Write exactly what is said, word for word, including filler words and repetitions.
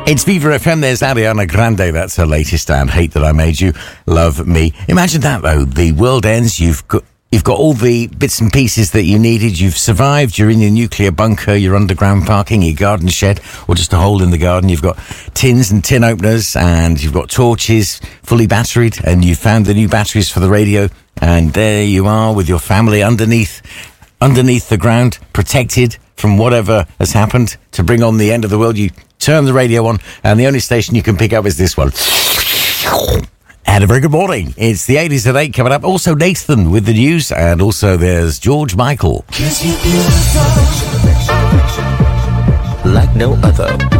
It's Viva F M, there's Ariana Grande, that's her latest, and Hate That I Made You, Love Me. Imagine that though, the world ends, you've got you've got all the bits and pieces that you needed, you've survived, you're in your nuclear bunker, your underground parking, your garden shed, or just a hole in the garden, you've got tins and tin openers, and you've got torches, fully batteried, and you've found the new batteries for the radio, and there you are with your family underneath, underneath the ground, protected from whatever has happened to bring on the end of the world. You turn the radio on, and the only station you can pick up is this one. And a very good morning. It's the eighties at eight coming up. Also Nathan with the news, and also there's George Michael. Like no other.